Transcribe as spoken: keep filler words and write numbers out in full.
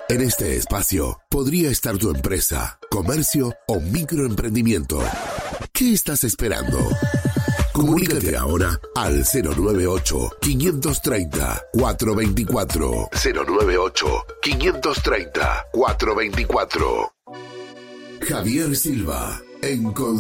En este espacio podría estar tu empresa, comercio o microemprendimiento. ¿Qué estás esperando? Comunícate ahora al cero nueve ocho, quinientos treinta, cuatrocientos veinticuatro. cero nueve ocho, quinientos treinta, cuatrocientos veinticuatro. Javier Silva, en Con